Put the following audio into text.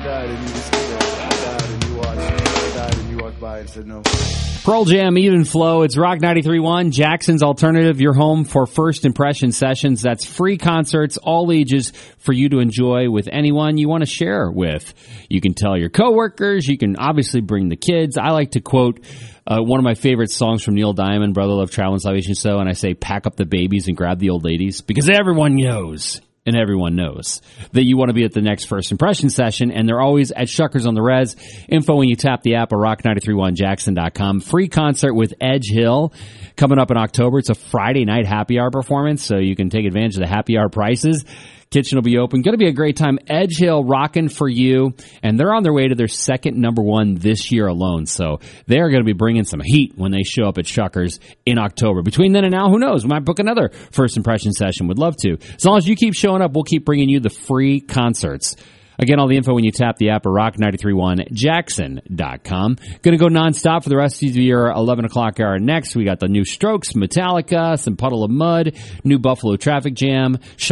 died and you were still there. I died and you watched. I died and you walked by and said no. Pearl Jam, Even Flow. It's Rock 93.1, Jackson's Alternative, your home for first impression sessions. That's free concerts, all ages, for you to enjoy with anyone you want to share with. You can tell your coworkers. You can obviously bring the kids. I like to quote one of my favorite songs from Neil Diamond, Brother Love Travel and Salvation So, and I say, pack up the babies and grab the old ladies, because everyone knows. And everyone knows that you want to be at the next first impression session, and they're always at Shuckers on the Res. Info when you tap the app or rock931jackson.com. Free concert with Edge Hill coming up in October. It's a Friday night happy hour performance, so you can take advantage of the happy hour prices. Kitchen will be open. Going to be a great time. Edge Hill rocking for you, and they're on their way to their second #1 this year alone. So they're going to be bringing some heat when they show up at Shuckers in October. Between then and now, who knows? We might book another first impression session. Would love to. As long as you keep showing up, we'll keep bringing you the free concerts. Again, all the info when you tap the app or rock931jackson.com. Going to go nonstop for the rest of your 11 o'clock hour. Next, we got the new Strokes, Metallica, some Puddle of Mud, new Buffalo Traffic Jam,